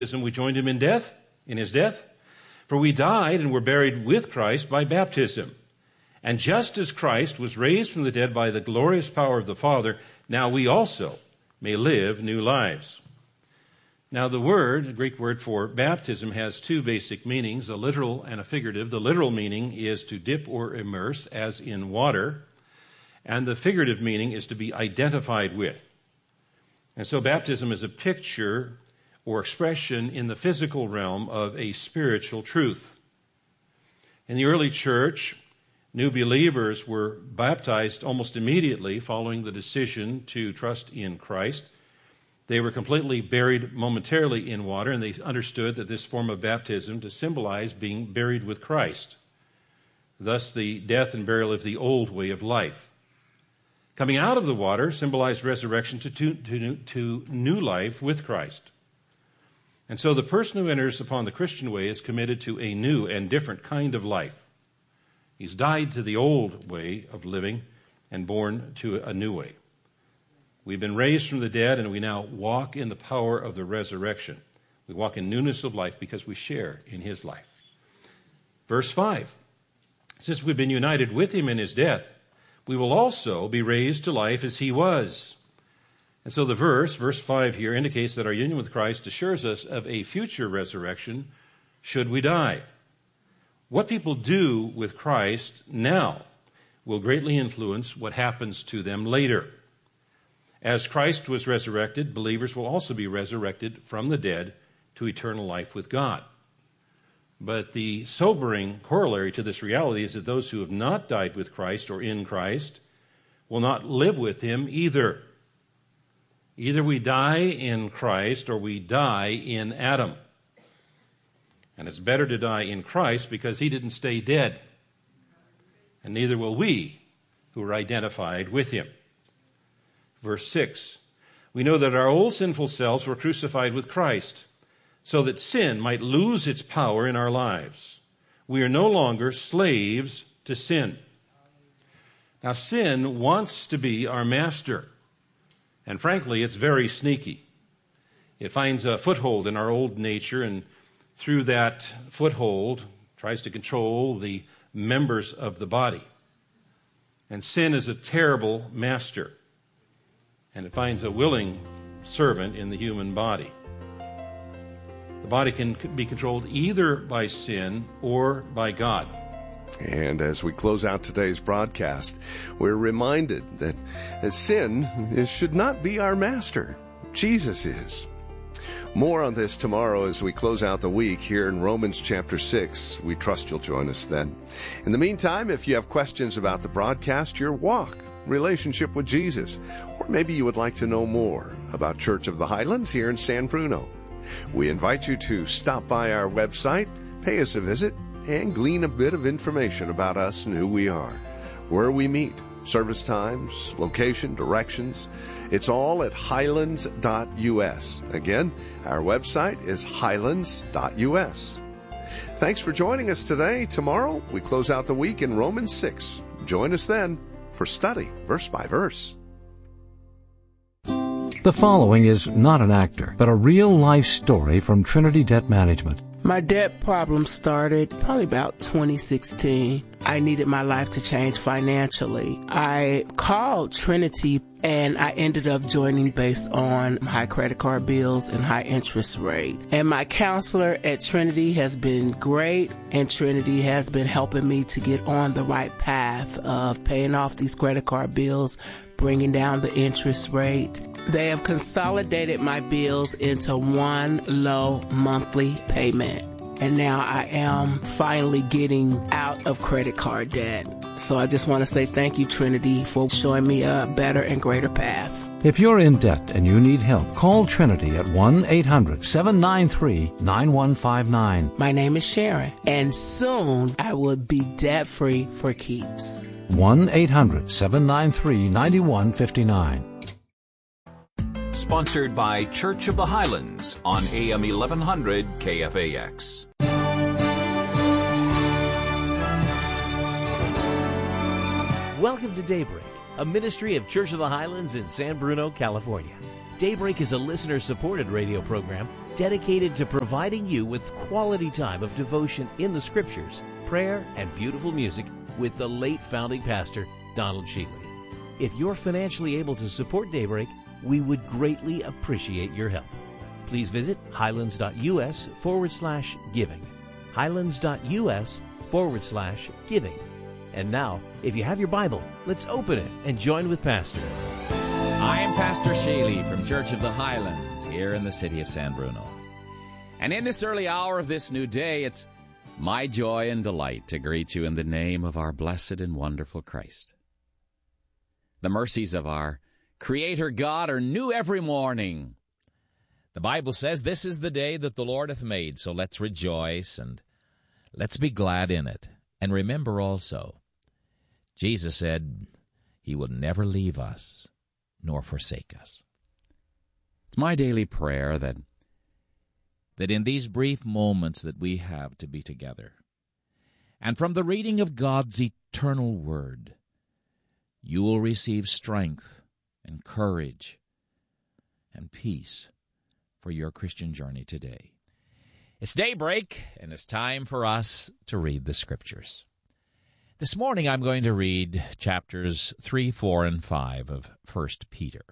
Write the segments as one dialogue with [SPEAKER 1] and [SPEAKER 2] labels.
[SPEAKER 1] we joined him in his death. For we died and were buried with Christ by baptism. And just as Christ was raised from the dead by the glorious power of the Father, now we also may live new lives. Now the Greek word for baptism, has two basic meanings, a literal and a figurative. The literal meaning is to dip or immerse, as in water, and the figurative meaning is to be identified with. And so baptism is a picture or expression in the physical realm of a spiritual truth. In the early church, new believers were baptized almost immediately following the decision to trust in Christ. They were completely buried momentarily in water, and they understood that this form of baptism to symbolize being buried with Christ. Thus, the death and burial of the old way of life. Coming out of the water symbolized resurrection to new life with Christ. And so the person who enters upon the Christian way is committed to a new and different kind of life. He's died to the old way of living and born to a new way. We've been raised from the dead, and we now walk in the power of the resurrection. We walk in newness of life because we share in his life. Verse 5, since we've been united with him in his death, we will also be raised to life as he was. And so the verse 5 here, indicates that our union with Christ assures us of a future resurrection should we die. What people do with Christ now will greatly influence what happens to them later. As Christ was resurrected, believers will also be resurrected from the dead to eternal life with God. But the sobering corollary to this reality is that those who have not died with Christ or in Christ will not live with him either. Either we die in Christ or we die in Adam. And it's better to die in Christ because he didn't stay dead. And neither will we who are identified with him. Verse 6, we know that our old sinful selves were crucified with Christ so that sin might lose its power in our lives. We are no longer slaves to sin. Now, sin wants to be our master. And frankly, it's very sneaky. It finds a foothold in our old nature, and through that foothold tries to control the members of the body. And sin is a terrible master, and it finds a willing servant in the human body. The body can be controlled either by sin or by God.
[SPEAKER 2] And as we close out today's broadcast, we're reminded that sin should not be our master. Jesus is. More on this tomorrow as we close out the week here in Romans chapter 6. We trust you'll join us then. In the meantime, if you have questions about the broadcast, your walk, relationship with Jesus, or maybe you would like to know more about Church of the Highlands here in San Bruno, we invite you to stop by our website, pay us a visit, and glean a bit of information about us and who we are, where we meet, service times, location, directions. It's all at highlands.us. Again, our website is highlands.us. Thanks for joining us today. Tomorrow, we close out the week in Romans 6. Join us then for study, verse by verse.
[SPEAKER 3] The following is not an actor, but a real-life story from Trinity Debt Management.
[SPEAKER 4] My debt problem started probably about 2016. I needed my life to change financially. I called Trinity and I ended up joining based on high credit card bills and high interest rate. And my counselor at Trinity has been great, and Trinity has been helping me to get on the right path of paying off these credit card bills, bringing down the interest rate. They have consolidated my bills into one low monthly payment. And now I am finally getting out of credit card debt. So I just want to say thank you, Trinity, for showing me a better and greater path.
[SPEAKER 3] If you're in debt and you need help, call Trinity at 1-800-793-9159.
[SPEAKER 4] My name is Sharon, and soon I will be debt-free for keeps.
[SPEAKER 3] 1-800-793-9159.
[SPEAKER 5] Sponsored by Church of the Highlands on AM 1100 KFAX.
[SPEAKER 6] Welcome to Daybreak, a ministry of Church of the Highlands in San Bruno, California. Daybreak is a listener-supported radio program dedicated to providing you with quality time of devotion in the Scriptures, prayer, and beautiful music with the late founding pastor, Donald Shealy. If you're financially able to support Daybreak, we would greatly appreciate your help. Please visit highlands.us/giving. highlands.us/giving. And now, if you have your Bible, let's open it and join with Pastor.
[SPEAKER 7] I am Pastor Shealy from Church of the Highlands here in the city of San Bruno. And in this early hour of this new day, it's my joy and delight to greet you in the name of our blessed and wonderful Christ. The mercies of our Creator God are new every morning. The Bible says this is the day that the Lord hath made, so let's rejoice and let's be glad in it. And remember also, Jesus said he will never leave us nor forsake us. It's my daily prayer that in these brief moments that we have to be together, and from the reading of God's eternal Word, you will receive strength and courage and peace for your Christian journey today. It's daybreak, and it's time for us to read the Scriptures. This morning I'm going to read chapters 3, 4, and 5 of 1 Peter.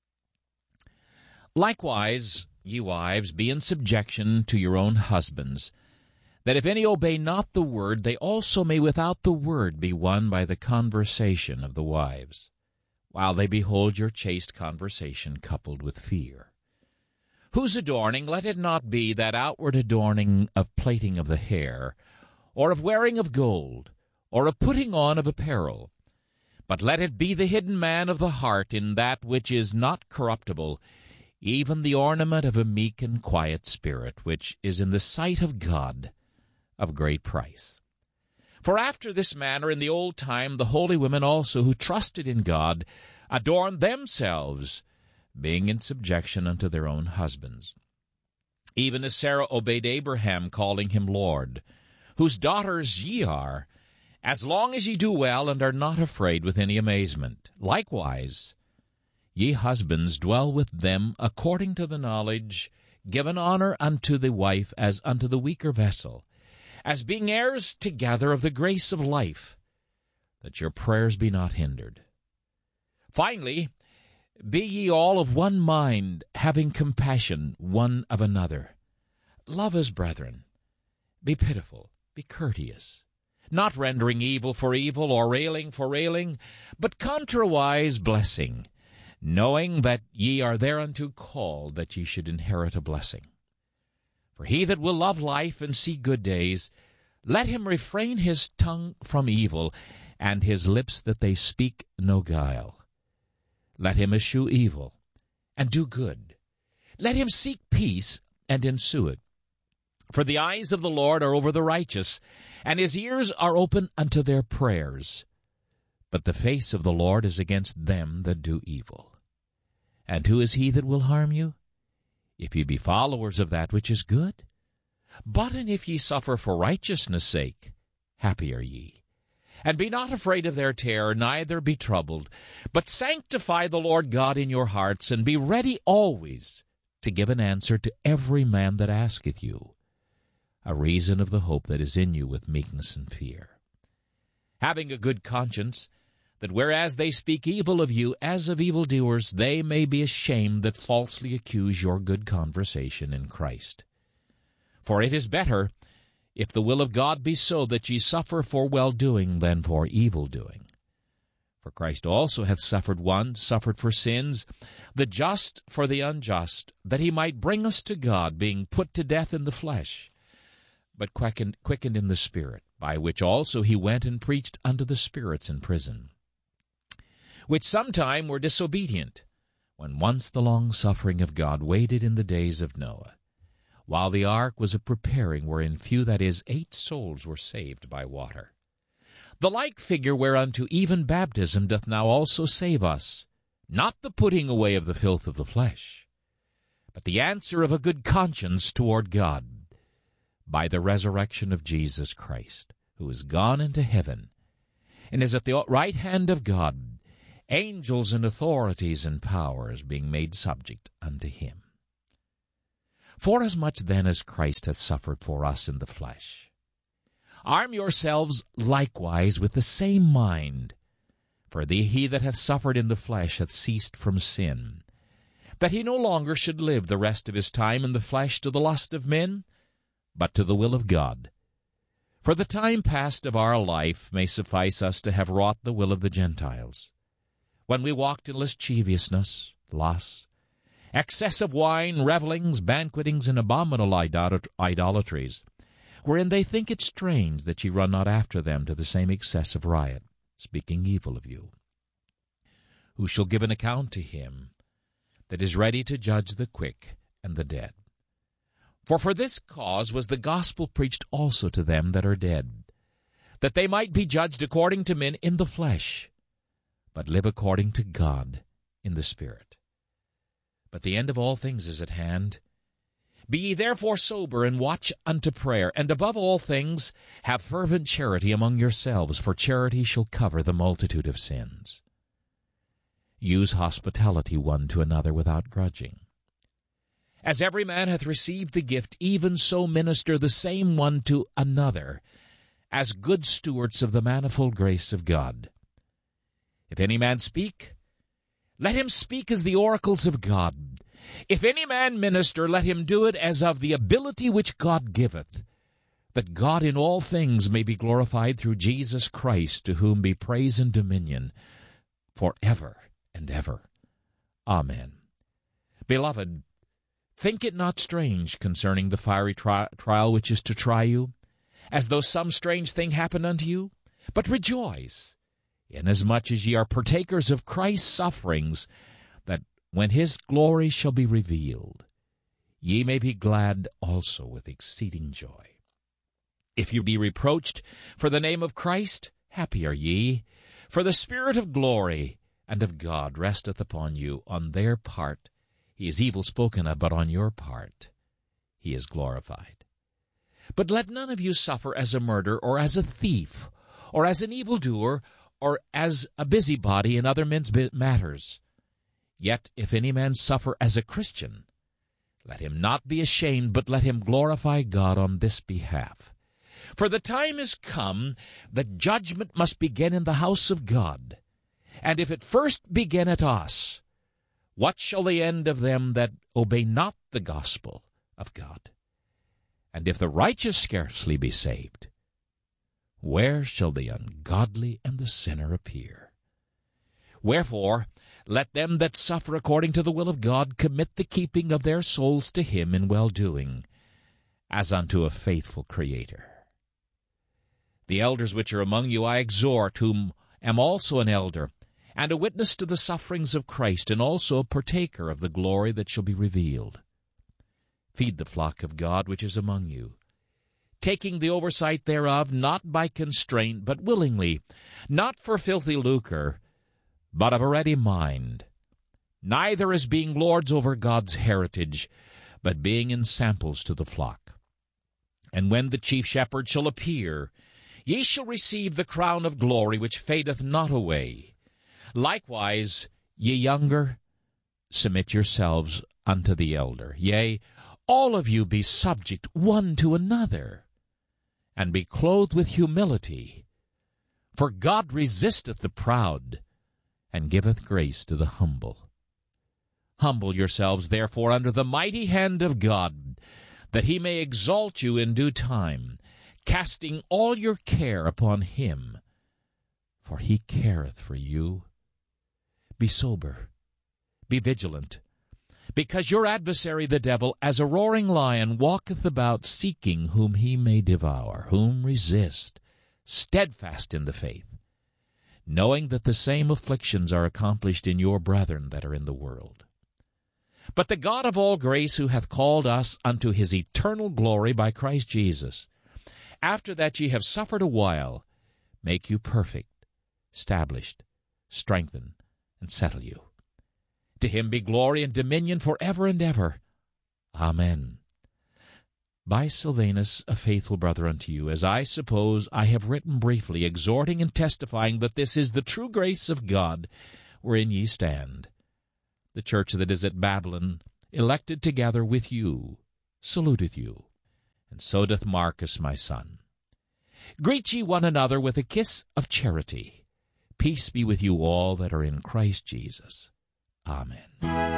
[SPEAKER 7] Likewise, ye wives, be in subjection to your own husbands, that if any obey not the word, they also may without the word be won by the conversation of the wives, while they behold your chaste conversation coupled with fear. Whose adorning, let it not be that outward adorning of plaiting of the hair, or of wearing of gold, or of putting on of apparel, but let it be the hidden man of the heart in that which is not corruptible, even the ornament of a meek and quiet spirit, which is in the sight of God of great price. For after this manner in the old time the holy women also who trusted in God adorned themselves, being in subjection unto their own husbands. Even as Sarah obeyed Abraham, calling him Lord, whose daughters ye are, as long as ye do well and are not afraid with any amazement. Likewise, ye husbands, dwell with them according to the knowledge, given honor unto the wife as unto the weaker vessel, as being heirs together of the grace of life, that your prayers be not hindered. Finally, be ye all of one mind, having compassion one of another. Love as brethren. Be pitiful, be courteous, not rendering evil for evil or railing for railing, but contrariwise blessing, knowing that ye are thereunto called, that ye should inherit a blessing. For he that will love life and see good days, let him refrain his tongue from evil, and his lips that they speak no guile. Let him eschew evil, and do good. Let him seek peace, and ensue it. For the eyes of the Lord are over the righteous, and his ears are open unto their prayers. But the face of the Lord is against them that do evil. And who is he that will harm you? If ye be followers of that which is good. But and if ye suffer for righteousness' sake, happy are ye. And be not afraid of their terror, neither be troubled, but sanctify the Lord God in your hearts, and be ready always to give an answer to every man that asketh you, a reason of the hope that is in you with meekness and fear. Having a good conscience, that whereas they speak evil of you as of evildoers, they may be ashamed that falsely accuse your good conversation in Christ. For it is better, if the will of God be so, that ye suffer for well-doing than for evil-doing. For Christ also hath suffered for sins, the just for the unjust, that he might bring us to God, being put to death in the flesh, but quickened in the Spirit, by which also he went and preached unto the spirits in prison, which sometime were disobedient, when once the long-suffering of God waited in the days of Noah, while the ark was a-preparing, wherein few, that is, 8 souls, were saved by water. The like figure whereunto even baptism doth now also save us, not the putting away of the filth of the flesh, but the answer of a good conscience toward God, by the resurrection of Jesus Christ, who is gone into heaven, and is at the right hand of God, angels and authorities and powers being made subject unto him. Forasmuch then as Christ hath suffered for us in the flesh, arm yourselves likewise with the same mind. For he that hath suffered in the flesh hath ceased from sin, that he no longer should live the rest of his time in the flesh to the lust of men, but to the will of God. For the time past of our life may suffice us to have wrought the will of the Gentiles, when we walked in lasciviousness, lust, excess of wine, revellings, banquetings, and abominable idolatries, wherein they think it strange that ye run not after them to the same excess of riot, speaking evil of you. Who shall give an account to him that is ready to judge the quick and the dead? For this cause was the gospel preached also to them that are dead, that they might be judged according to men in the flesh, but live according to God in the Spirit. But the end of all things is at hand. Be ye therefore sober, and watch unto prayer, and above all things have fervent charity among yourselves, for charity shall cover the multitude of sins. Use hospitality one to another without grudging. As every man hath received the gift, even so minister the same one to another, as good stewards of the manifold grace of God. If any man speak, let him speak as the oracles of God. If any man minister, let him do it as of the ability which God giveth, that God in all things may be glorified through Jesus Christ, to whom be praise and dominion for ever and ever. Amen. Beloved, think it not strange concerning the fiery trial which is to try you, as though some strange thing happened unto you, but rejoice, inasmuch as ye are partakers of Christ's sufferings, that when his glory shall be revealed, ye may be glad also with exceeding joy. If you be reproached for the name of Christ, happy are ye, for the Spirit of glory and of God resteth upon you. On their part he is evil spoken of, but on your part he is glorified. But let none of you suffer as a murderer, or as a thief, or as an evildoer, or as a busybody in other men's matters. Yet if any man suffer as a Christian, let him not be ashamed, but let him glorify God on this behalf. For the time is come that judgment must begin in the house of God. And if it first begin at us, what shall the end of them that obey not the gospel of God? And if the righteous scarcely be saved, where shall the ungodly and the sinner appear? Wherefore, let them that suffer according to the will of God commit the keeping of their souls to him in well-doing, as unto a faithful Creator. The elders which are among you I exhort, whom am also an elder, and a witness to the sufferings of Christ, and also a partaker of the glory that shall be revealed. Feed the flock of God which is among you, taking the oversight thereof, not by constraint, but willingly, not for filthy lucre, but of a ready mind, neither as being lords over God's heritage, but being ensamples to the flock. And when the chief shepherd shall appear, ye shall receive the crown of glory which fadeth not away. Likewise, ye younger, submit yourselves unto the elder. Yea, all of you be subject one to another, and be clothed with humility. For God resisteth the proud, and giveth grace to the humble. Humble yourselves, therefore, under the mighty hand of God, that he may exalt you in due time, casting all your care upon him, for he careth for you. Be sober, be vigilant, because your adversary the devil, as a roaring lion, walketh about, seeking whom he may devour. Whom resist, steadfast in the faith, knowing that the same afflictions are accomplished in your brethren that are in the world. But the God of all grace, who hath called us unto his eternal glory by Christ Jesus, after that ye have suffered a while, make you perfect, established, strengthen, and settle you. To him be glory and dominion forever and ever. Amen. By Silvanus, a faithful brother unto you, as I suppose I have written briefly, exhorting and testifying that this is the true grace of God, wherein ye stand. The church that is at Babylon, elected together with you, saluteth you, and so doth Marcus my son. Greet ye one another with a kiss of charity. Peace be with you all that are in Christ Jesus. Amen.